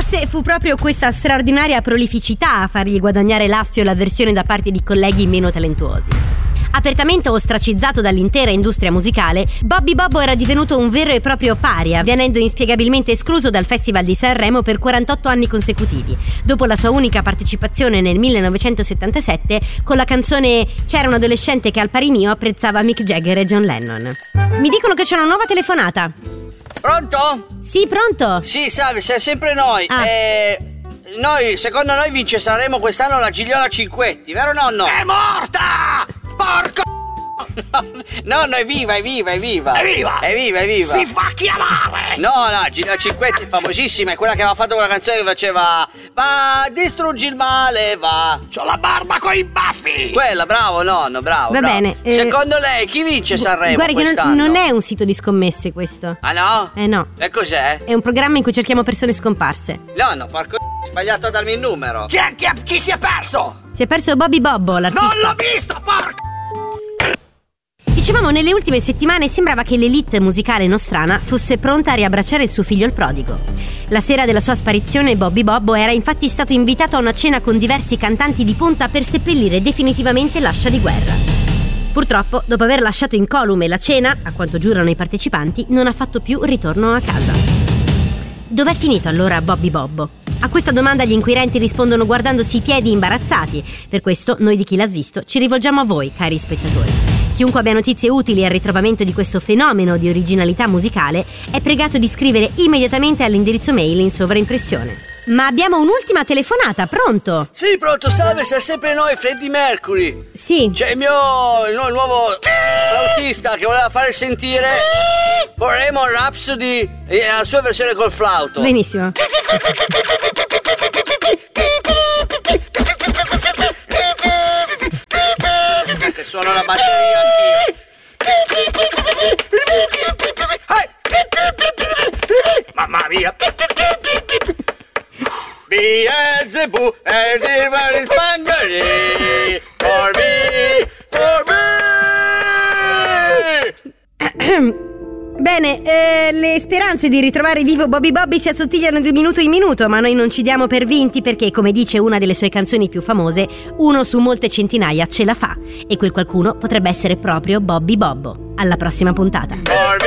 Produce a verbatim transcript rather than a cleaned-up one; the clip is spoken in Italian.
Forse fu proprio questa straordinaria prolificità a fargli guadagnare l'astio e l'avversione da parte di colleghi meno talentuosi. Apertamente ostracizzato dall'intera industria musicale, Bobby Bobbo era divenuto un vero e proprio paria, venendo inspiegabilmente escluso dal Festival di Sanremo per quarantotto anni consecutivi, dopo la sua unica partecipazione nel millenovecentosettantasette con la canzone C'era un adolescente che al pari mio apprezzava Mick Jagger e John Lennon. Mi dicono che c'è una nuova telefonata. Pronto? Sì, pronto? Sì, salve, siamo sempre noi. Ah. Eh, noi, secondo noi vince Sanremo quest'anno la Gigliola Cinquetti, vero nonno? È morta! Porco! Nonno, è viva, è viva, è viva. È viva! È viva, è viva. Si fa chiamare! No, no, Gigliola Cinquetti è famosissima, è quella che aveva fatto quella canzone che faceva Va, distruggi il male, va. C'ho la barba coi baffi! Quella, bravo nonno, bravo. Va bravo. bene, eh, Secondo lei chi vince Sanremo Guarda che quest'anno? non, non è un sito di scommesse questo. Ah no? Eh no. E cos'è? È un programma in cui cerchiamo persone scomparse. Nonno, porco ho sbagliato a darmi il numero. Chi, è, chi, è, chi si è perso? Si è perso Bobby Bobbo, l'artista. Non l'ho visto, porco! Dicevamo, nelle ultime settimane sembrava che l'elite musicale nostrana fosse pronta a riabbracciare il suo figlio il prodigo. La sera della sua sparizione, Bobby Bobbo era infatti stato invitato a una cena con diversi cantanti di punta per seppellire definitivamente l'ascia di guerra. Purtroppo, dopo aver lasciato incolume la cena, a quanto giurano i partecipanti, non ha fatto più ritorno a casa. Dov'è finito allora Bobby Bobbo? A questa domanda gli inquirenti rispondono guardandosi i piedi imbarazzati. Per questo noi di Chi l'ha svisto ci rivolgiamo a voi, cari spettatori. Chiunque abbia notizie utili al ritrovamento di questo fenomeno di originalità musicale è pregato di scrivere immediatamente all'indirizzo mail in sovraimpressione. Ma abbiamo un'ultima telefonata, pronto? Sì, pronto, salve, siamo sempre noi, Freddie Mercury. Sì. C'è il mio il nuovo, il nuovo flautista che voleva fare sentire Bohemian Rhapsody la sua versione col flauto. Benissimo. Che suono la batteria anch'io. Mamma mia! Beelzebub and the is Hungary for me, for me. Bene, eh, le speranze di ritrovare vivo Bobby Bobby si assottigliano di minuto in minuto, ma noi non ci diamo per vinti perché, come dice una delle sue canzoni più famose, uno su molte centinaia ce la fa. E quel qualcuno potrebbe essere proprio Bobby Bobbo. Alla prossima puntata. For me.